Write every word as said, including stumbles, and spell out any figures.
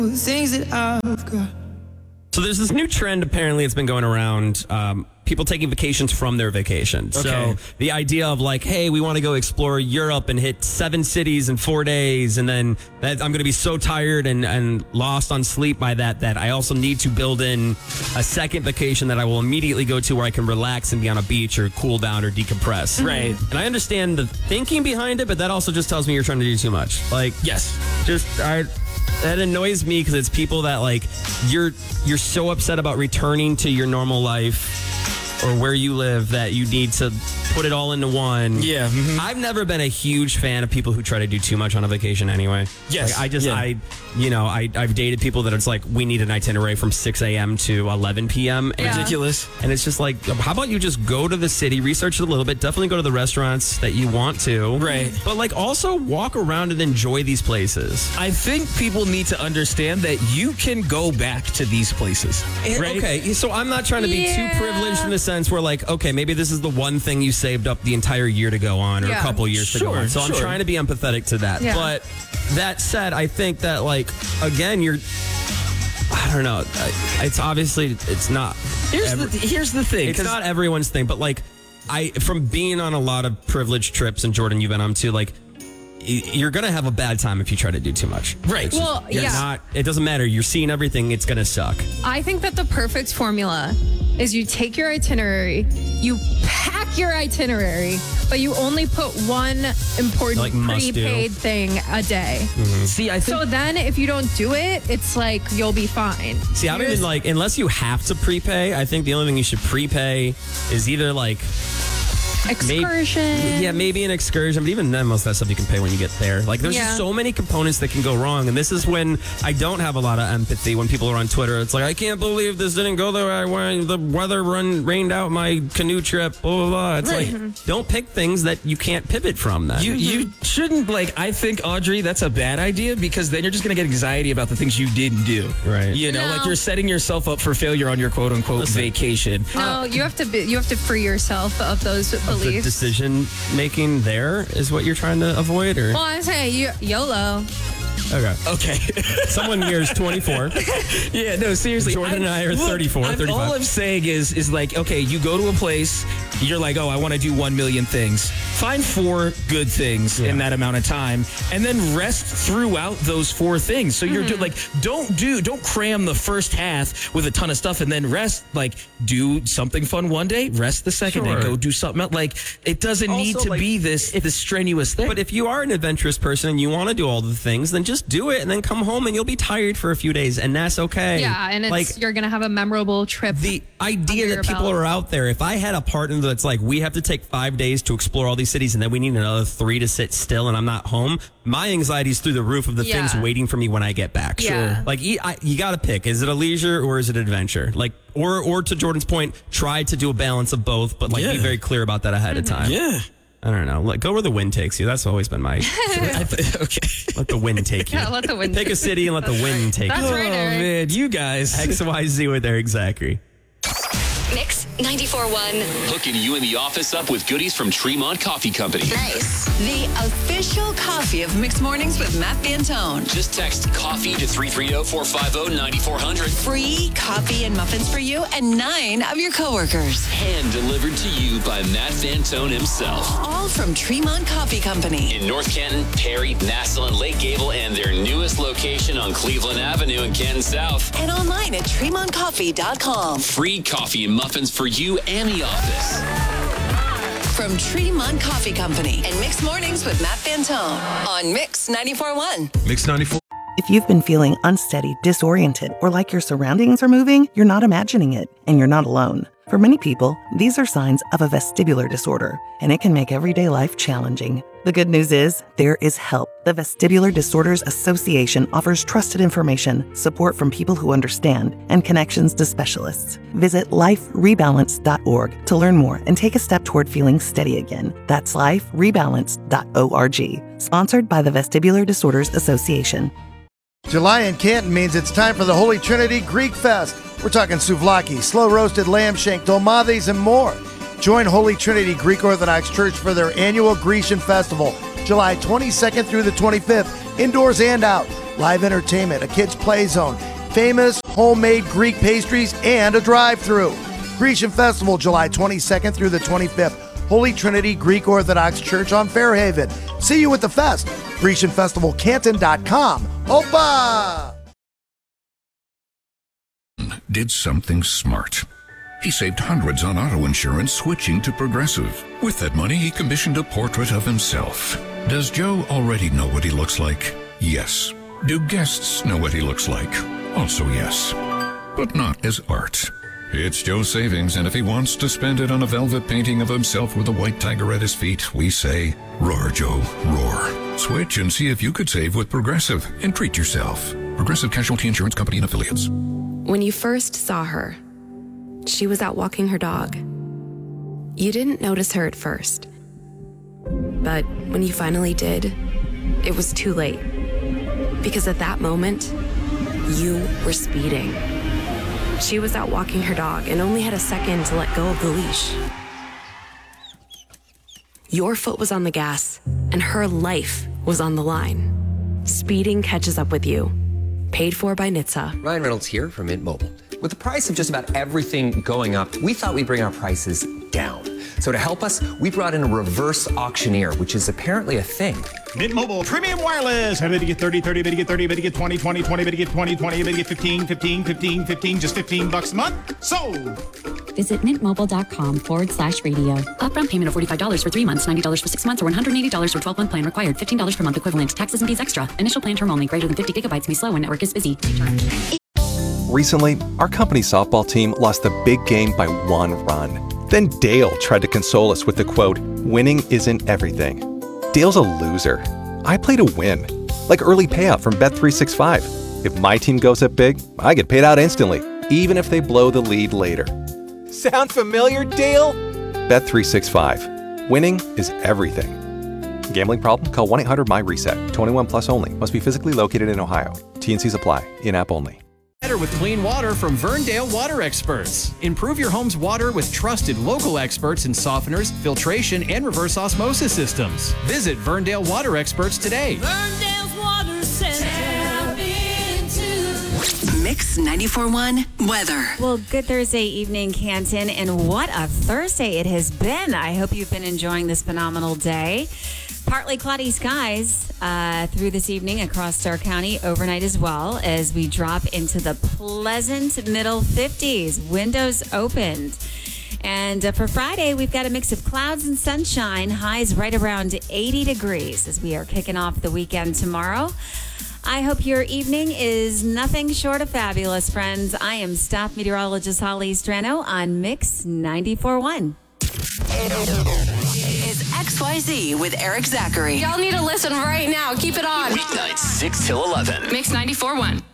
things that I've got. So there's this new trend, apparently it's been going around, um, people taking vacations from their vacation. Okay. So the idea of like, hey, we want to go explore Europe and hit seven cities in four days. And then that I'm going to be so tired and, and lost on sleep by that, that I also need to build in a second vacation that I will immediately go to where I can relax and be on a beach or cool down or decompress. Right. And I understand the thinking behind it, but that also just tells me you're trying to do too much. Like, Yes. just I that annoys me because it's people that like you're you're so upset about returning to your normal life or where you live that you need to put it all into one. Yeah. Mm-hmm. I've never been a huge fan of people who try to do too much on a vacation anyway. Yes. Like, I just, Yeah. I, you know, I, I've dated people that it's like, we need an itinerary from six a.m. to eleven p.m. And, Yeah. Ridiculous. and it's just like, how about you just go to the city, research it a little bit, definitely go to the restaurants that you want to. Right. But like also walk around and enjoy these places. I think people need to understand that you can go back to these places. Right? Okay, so I'm not trying to be Yeah. too privileged in the sense where like, okay, maybe this is the one thing you saved up the entire year to go on or Yeah. a couple years to go Sure, on. So I'm sure. trying to be empathetic to that. Yeah. But that said, I think that like, again, you're, I don't know, I- it's obviously, it's not, Here's ever- the here's the thing. it's 'cause- not everyone's thing, but like, I, from being on a lot of privileged trips, and Jordan, you've been on too, like, y- you're going to have a bad time if you try to do too much. Right. Well, You're yeah. not, it doesn't matter. You're seeing everything. It's going to suck. I think that the perfect formula is you take your itinerary, you pack your itinerary, but you only put one important Like must do. prepaid thing a day. See, I think So then if you don't do it, it's like you'll be fine. See, I don't You're even like, unless you have to prepay, I think the only thing you should prepay is either like, maybe, excursion. yeah, maybe an excursion, but even then, most of that stuff you can pay when you get there. Like, there's Yeah. just so many components that can go wrong. And this is when I don't have a lot of empathy when people are on Twitter. It's like, I can't believe this didn't go the way when the weather run, rained out my canoe trip, blah, blah, blah. It's Right. like, don't pick things that you can't pivot from then. You you shouldn't like. I think Audrey, that's a bad idea because then you're just gonna get anxiety about the things you didn't do. Right. You know, No. like you're setting yourself up for failure on your quote unquote vacation. No, you have to be, you have to free yourself of those the beliefs. decision making there is what you're trying to avoid, or Well, I'm saying you, YOLO. okay. Okay. Someone here is twenty-four. Yeah, no, seriously. Jordan and I are thirty-four, I'm- thirty-five. All I'm saying is, is like, okay, you go to a place, you're like, oh, I want to do one million things. Find four good things in that amount of time, and then rest throughout those four things. So you're do, like, don't do, don't cram the first half with a ton of stuff, and then rest. Like, do something fun one day, rest the second Sure. day, go do something else. Like, it doesn't need Also, to like, be this this strenuous thing. But if you are an adventurous person and you want to do all the things, then just do it and then come home and you'll be tired for a few days, and that's okay. Yeah, and it's like you're gonna have a memorable trip. the idea under that your people belt. are out there. If I had a partner that's like, we have to take five days to explore all these cities and then we need another three to sit still and I'm not home, my anxiety is through the roof of the Yeah. things waiting for me when I get back. Yeah. Sure. Like you, I, you got to pick. Is it a leisure or is it an adventure? Like, or, or to Jordan's point, try to do a balance of both, but like Yeah. be very clear about that ahead of time. yeah. I don't know. Like, go where the wind takes you. That's always been my. I th- okay. Let the wind take you. Yeah, let the wind Pick a city and let the wind take That's you. right, Oh Eric. man, you guys. X Y Z with Eric Zachary. Mix ninety-four point one. Hooking you in the office up with goodies from Tremont Coffee Company. Nice. The official coffee of Mixed Mornings with Matt Fantone. Just text coffee to three three zero, four five zero, nine four zero zero. Free coffee and muffins for you and nine of your coworkers. Hand delivered to you by Matt Fantone himself. All from Tremont Coffee Company. In North Canton, Perry, Nassau, and Lake Gable, and their newest location on Cleveland Avenue in Canton South. And online at Tremont Coffee dot com. Free coffee and muffins for you and the office. From Tremont Coffee Company and Mixed Mornings with Matt Fantone on Mix ninety-four point one. Mix ninety-four. If you've been feeling unsteady, disoriented, or like your surroundings are moving, you're not imagining it, and you're not alone. For many people, these are signs of a vestibular disorder, and it can make everyday life challenging. The good news is, there is help. The Vestibular Disorders Association offers trusted information, support from people who understand, and connections to specialists. Visit life rebalance dot org to learn more and take a step toward feeling steady again. That's life rebalance dot org. Sponsored by the Vestibular Disorders Association. July in Canton means it's time for the Holy Trinity Greek Fest. We're talking souvlaki, slow-roasted lamb shank, dolmades, and more. Join Holy Trinity Greek Orthodox Church for their annual Grecian Festival, July twenty-second through the twenty-fifth. Indoors and out. Live entertainment, a kids' play zone, famous homemade Greek pastries, and a drive-thru. Grecian Festival, July twenty-second through the twenty-fifth. Holy Trinity Greek Orthodox Church on Fairhaven. See you at the fest. Grecian Festival Canton dot com. Opa! Did something smart. He saved hundreds on auto insurance switching to Progressive. With that money, he commissioned a portrait of himself. Does Joe already know what he looks like? Yes. Do guests know what he looks like? Also yes. But not as art. It's Joe's savings, and if he wants to spend it on a velvet painting of himself with a white tiger at his feet, we say, roar, Joe, roar. Switch and see if you could save with Progressive and treat yourself. Progressive Casualty Insurance Company and Affiliates. When you first saw her, she was out walking her dog. You didn't notice her at first. But when you finally did, it was too late. Because at that moment, you were speeding. She was out walking her dog and only had a second to let go of the leash. Your foot was on the gas, and her life was on the line. Speeding catches up with you. Paid for by N H T S A. Ryan Reynolds here from Mint Mobile. With the price of just about everything going up, we thought we'd bring our prices down. So to help us, we brought in a reverse auctioneer, which is apparently a thing. Mint Mobile Premium Wireless. How about you get thirty, thirty, about you get thirty, about you get twenty, twenty, twenty, about you get twenty, twenty, about you get fifteen, fifteen, fifteen, fifteen, just fifteen bucks a month? Sold! Visit mintmobile.com forward slash radio. Upfront payment of forty-five dollars for three months, ninety dollars for six months, or one hundred eighty dollars for twelve-month plan required. fifteen dollars per month equivalent. Taxes and fees extra. Initial plan term only. Greater than fifty gigabytes may slow when network is busy. Recently, our company softball team lost the big game by one run. Then Dale tried to console us with the quote, "Winning isn't everything." Dale's a loser. I play to win. Like early payout from Bet three sixty-five. If my team goes up big, I get paid out instantly, even if they blow the lead later. Sound familiar, Dale? Bet three sixty-five. Winning is everything. Gambling problem? Call one eight hundred M Y reset. twenty-one plus only. Must be physically located in Ohio. T and Cs apply. In-app only. Better with clean water from Verndale Water Experts. Improve your home's water with trusted local experts in softeners, filtration, and reverse osmosis systems. Visit Verndale Water Experts today. Verndale's Water Center. Tap into Mix ninety-four point one weather. Well, good Thursday evening, Canton, and what a Thursday it has been. I hope you've been enjoying this phenomenal day. Partly cloudy skies uh, through this evening across Stark County, overnight as well, as we drop into the pleasant middle fifties. Windows opened. And uh, for Friday, we've got a mix of clouds and sunshine, highs right around eighty degrees as we are kicking off the weekend tomorrow. I hope your evening is nothing short of fabulous, friends. I am staff meteorologist Holly Strano on Mix ninety-four point one. It's X Y Z with Eric Zachary. Y'all need to listen right now. Keep it on. Weeknights six till eleven. Mix ninety-four point one.